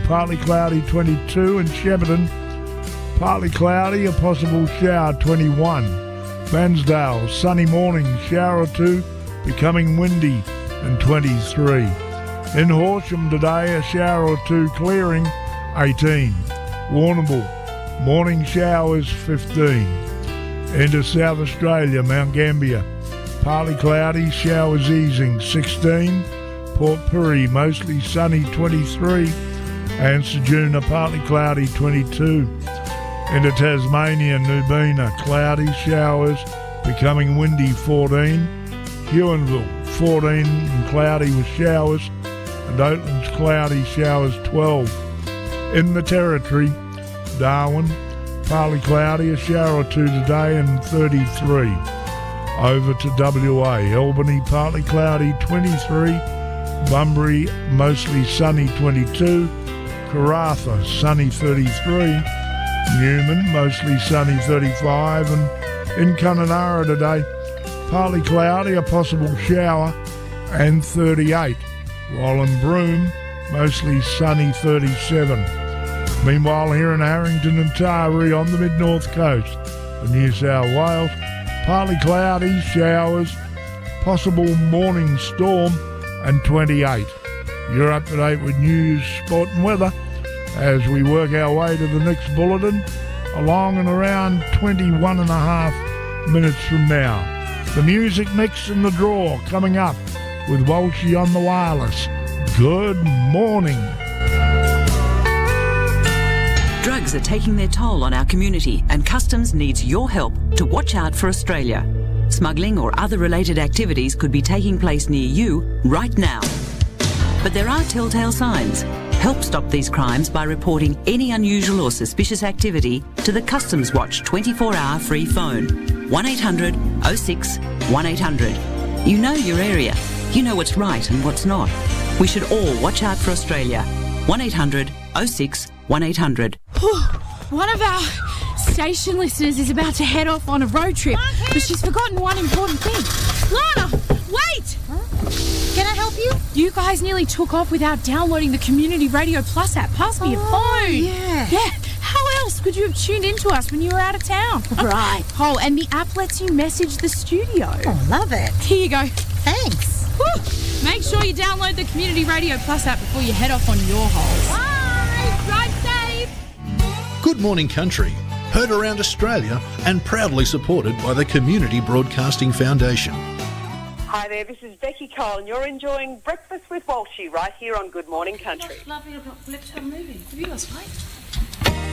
partly cloudy 22. In Shepparton, partly cloudy, a possible shower 21. Bansdale, sunny morning, shower or two, becoming windy and 23. In Horsham today, a shower or two, clearing 18. Warrnambool, morning showers 15. Into South Australia, Mount Gambier, partly cloudy, showers easing 16. Port Pirie, mostly sunny 23. And Ceduna, partly cloudy 22. Into Tasmania, Nubina, cloudy, showers, becoming windy 14. Huonville, 14 and cloudy with showers. And Oatlands, cloudy, showers 12. In the Territory, Darwin, partly cloudy, a shower or two today and 33. Over to WA, Albany, partly cloudy 23. Bunbury, mostly sunny 22. Karratha, sunny 33. Newman, mostly sunny 35. And in Kununurra today, partly cloudy, a possible shower and 38. While in Broome, mostly sunny 37. Meanwhile, here in Harrington and Taree on the mid-north coast of New South Wales, partly cloudy, showers, possible morning storm and 28. You're up to date with news, sport and weather as we work our way to the next bulletin along and around 21 and a half minutes from now. The music mix and the draw coming up with Walshy on the wireless. Good morning. Drugs are taking their toll on our community and Customs needs your help to watch out for Australia. Smuggling or other related activities could be taking place near you right now. But there are telltale signs. Help stop these crimes by reporting any unusual or suspicious activity to the Customs Watch 24-hour free phone. 1800 06 1800. You know your area. You know what's right and what's not. We should all watch out for Australia. 1800 06 1800. One of our station listeners is about to head off on a road trip, but she's forgotten one important thing. Lana, wait! Can I help you? You guys nearly took off without downloading the Community Radio Plus app. Pass me your phone. Yeah. Yeah. How else could you have tuned into us when you were out of town? Right. Oh, and the app lets you message the studio. Oh, love it. Here you go. Thanks. Whew. Make sure you download the Community Radio Plus app before you head off on your holes. Bye. Drive safe. Good Morning Country, heard around Australia and proudly supported by the Community Broadcasting Foundation. Hi there, this is Becky Cole and you're enjoying Breakfast with Walshy right here on Good Morning Country. Lovely, I've got Liptown moving. Have you guys played?